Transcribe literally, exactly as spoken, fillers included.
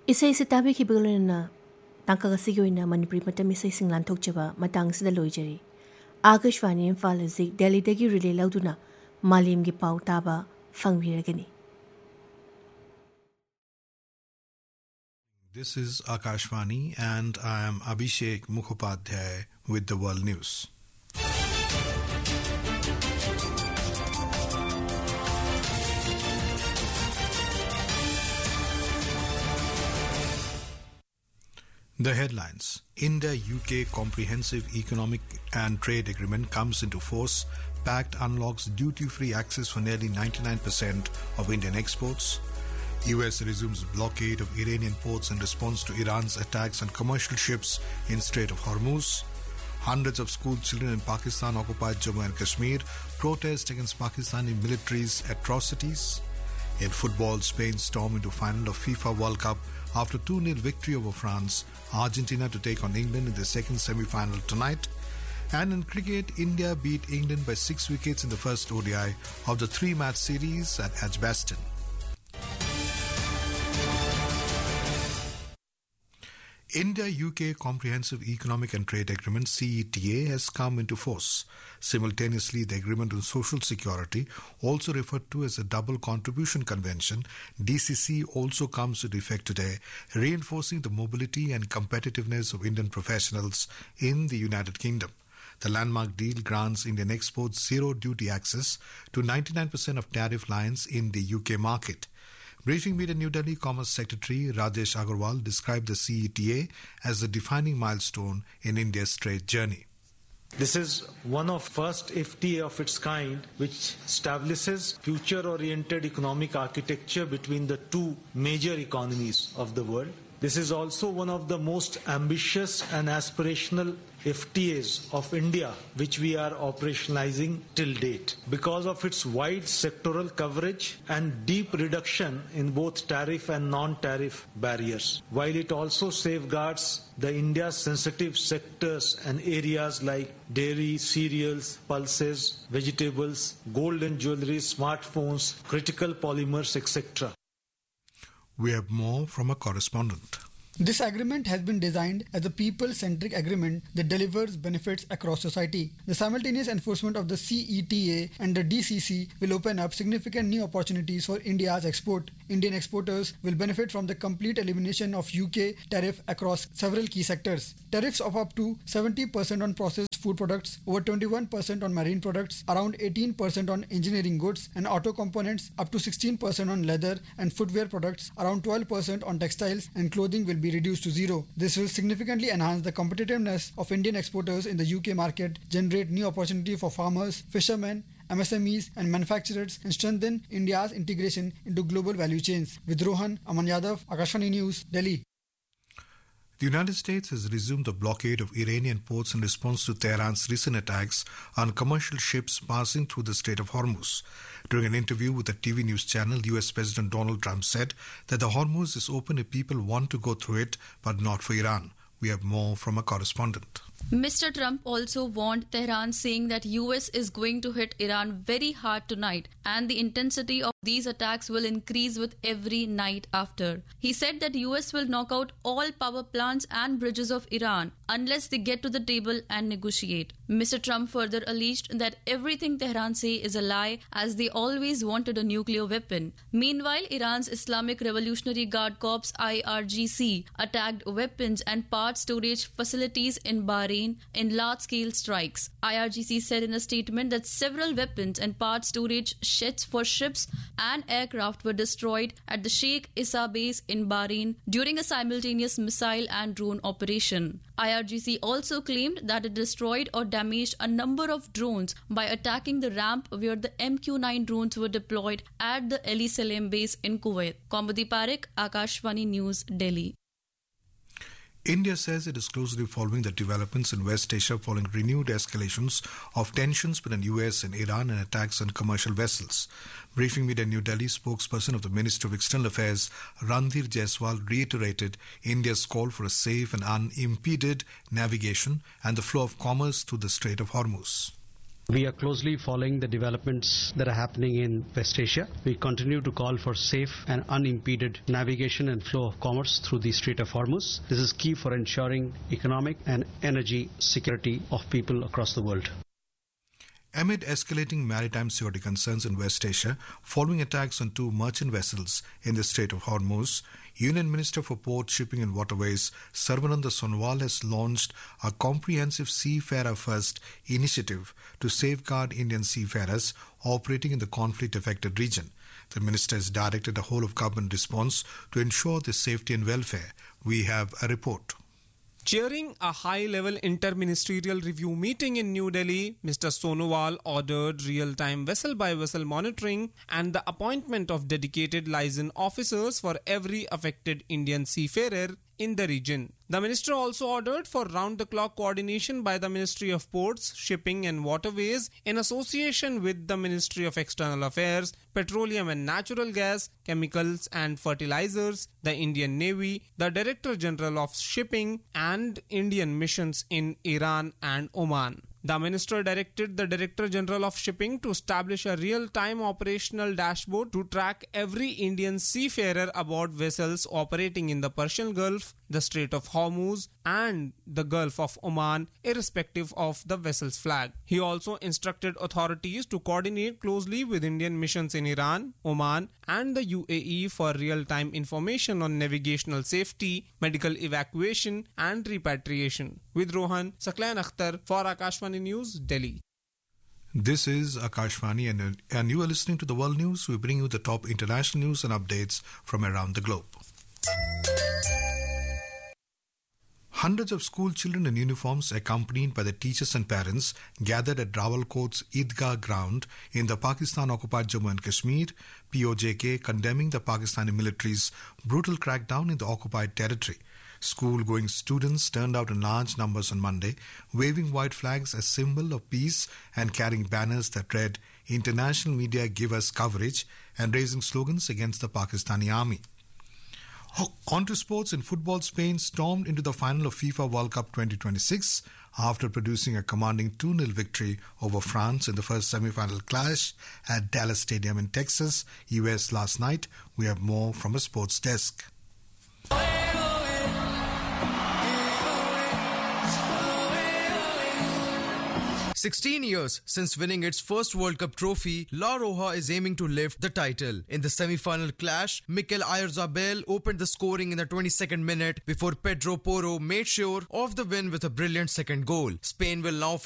Isay sa tabi kibulan na tangkagasigoy na Manipuri matam isay singlan tokchaba matang sida loijari. Akashvani Imphal Zik Delhi dagi relay lauduna malim gi pau taba fangbiragani. This is Akashvani and I am Abhishek Mukhopadhyay with the World News. The headlines. India-U K Comprehensive Economic and Trade Agreement comes into force. Pact unlocks duty-free access for nearly ninety-nine percent of Indian exports. U S resumes blockade of Iranian ports in response to Iran's attacks on commercial ships in Strait of Hormuz. Hundreds of school children in Pakistan-occupied Jammu and Kashmir protest against Pakistani military's atrocities. In football, Spain stormed into final of FIFA World Cup after two nil victory over France. Argentina to take on England in the second semi-final tonight. And in cricket, India beat England by six wickets in the first O D I of the three-match series at Edgbaston. India-U K Comprehensive Economic and Trade Agreement C E T A has come into force. Simultaneously, the Agreement on Social Security, also referred to as the Double Contribution Convention, D C C, also comes into effect today, reinforcing the mobility and competitiveness of Indian professionals in the United Kingdom. The landmark deal grants Indian exports zero duty access to ninety-nine percent of tariff lines in the U K market. Briefing Meet in New Delhi, Commerce Secretary Rajesh Agarwal described the C E T A as a defining milestone in India's trade journey. This is one of first F T A of its kind which establishes future-oriented economic architecture between the two major economies of the world. This is also one of the most ambitious and aspirational F T As of India which we are operationalizing till date because of its wide sectoral coverage and deep reduction in both tariff and non-tariff barriers, while it also safeguards the India's sensitive sectors and areas like dairy, cereals, pulses, vegetables, gold and jewelry, smartphones, critical polymers, et cetera. We have more from a correspondent. This agreement has been designed as a people-centric agreement that delivers benefits across society. The simultaneous enforcement of the C E T A and the D C C will open up significant new opportunities for India's export. Indian exporters will benefit from the complete elimination of U K tariff across several key sectors. Tariffs of up to seventy percent on processed food products, over twenty-one percent on marine products, around eighteen percent on engineering goods and auto components, up to sixteen percent on leather and footwear products, around twelve percent on textiles and clothing will be reduced to zero. This will significantly enhance the competitiveness of Indian exporters in the U K market, generate new opportunity for farmers, fishermen, M S M Es and manufacturers and strengthen India's integration into global value chains. With Rohan, Aman Yadav, Akashvani News, Delhi. The United States has resumed the blockade of Iranian ports in response to Tehran's recent attacks on commercial ships passing through the Strait of Hormuz. During an interview with a T V news channel, U S President Donald Trump said that the Hormuz is open if people want to go through it, but not for Iran. We have more from a correspondent. Mister Trump also warned Tehran, saying that U S is going to hit Iran very hard tonight and the intensity of these attacks will increase with every night after. He said that U S will knock out all power plants and bridges of Iran unless they get to the table and negotiate. Mister Trump further alleged that everything Tehran say is a lie, as they always wanted a nuclear weapon. Meanwhile, Iran's Islamic Revolutionary Guard Corps I R G C attacked weapons and parts storage facilities in Bahrain in large-scale strikes. I R G C said in a statement that several weapons and parts storage sheds for ships and aircraft were destroyed at the Sheikh Issa base in Bahrain during a simultaneous missile and drone operation. I R G C also claimed that it destroyed or damaged a number of drones by attacking the ramp where the M Q nine drones were deployed at the Ali Salem base in Kuwait. Kaumudi Parekh, Akashvani News, Delhi. India says it is closely following the developments in West Asia following renewed escalations of tensions between U S and Iran and attacks on commercial vessels. Briefing Meet in New Delhi, spokesperson of the Ministry of External Affairs, Randhir Jaiswal, reiterated India's call for a safe and unimpeded navigation and the flow of commerce through the Strait of Hormuz. We are closely following the developments that are happening in West Asia. We continue to call for safe and unimpeded navigation and flow of commerce through the Strait of Hormuz. This is key for ensuring economic and energy security of people across the world. Amid escalating maritime security concerns in West Asia, following attacks on two merchant vessels in the Strait of Hormuz, Union Minister for Port, Shipping and Waterways, Sarvananda Sonowal, has launched a comprehensive Seafarer First initiative to safeguard Indian seafarers operating in the conflict-affected region. The minister has directed a whole-of-government response to ensure their safety and welfare. We have a report. Chairing a high-level inter-ministerial review meeting in New Delhi, Mister Sonowal ordered real-time vessel-by-vessel monitoring and the appointment of dedicated liaison officers for every affected Indian seafarer in the region. The minister also ordered for round-the-clock coordination by the Ministry of Ports, Shipping and Waterways in association with the Ministry of External Affairs, Petroleum and Natural Gas, Chemicals and Fertilizers, the Indian Navy, the Director General of Shipping and Indian missions in Iran and Oman. The minister directed the Director General of Shipping to establish a real-time operational dashboard to track every Indian seafarer aboard vessels operating in the Persian Gulf, the Strait of Hormuz and the Gulf of Oman, irrespective of the vessel's flag. He also instructed authorities to coordinate closely with Indian missions in Iran, Oman and the U A E for real-time information on navigational safety, medical evacuation and repatriation. With Rohan, Saklayan Akhtar for Akashvani News, Delhi. This is Akashvani and, and you are listening to the World News. We bring you the top international news and updates from around the globe. Hundreds of school children in uniforms, accompanied by their teachers and parents, gathered at Rawalkote's Eidgah ground in the Pakistan-occupied Jammu and Kashmir, P O J K condemning the Pakistani military's brutal crackdown in the occupied territory. School-going students turned out in large numbers on Monday, waving white flags as symbol of peace and carrying banners that read, "International media give us coverage," and raising slogans against the Pakistani army. On to sports. In football, Spain stormed into the final of FIFA World Cup twenty twenty-six after producing a commanding two nil victory over France in the first semi-final clash at Dallas Stadium in Texas, U S last night. We have more from a sports desk. sixteen years since winning its first World Cup trophy, La Roja is aiming to lift the title. In the semi-final clash, Mikel Oyarzabal opened the scoring in the twenty-second minute before Pedro Porro made sure of the win with a brilliant second goal. Spain will now